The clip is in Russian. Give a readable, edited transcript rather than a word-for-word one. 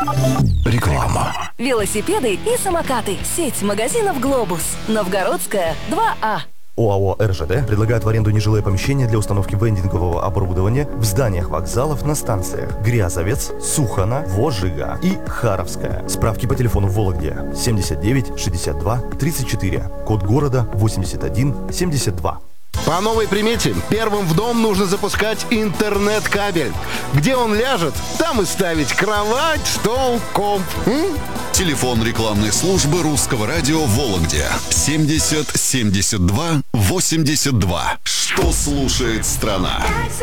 Реклама. Велосипеды и самокаты. Сеть магазинов «Глобус». Новгородская, 2А. ОАО «РЖД» предлагает в аренду нежилые помещения для установки вендингового оборудования в зданиях вокзалов на станциях Грязовец, Сухано, Вожига и Харовская. Справки по телефону в Вологде 79 62 34, код города 81 72. По новой примете, первым в дом нужно запускать интернет-кабель. Где он ляжет, там и ставить кровать, стол, комп. Телефон рекламной службы Русского радио в Вологде 70 72 82. Что слушает страна?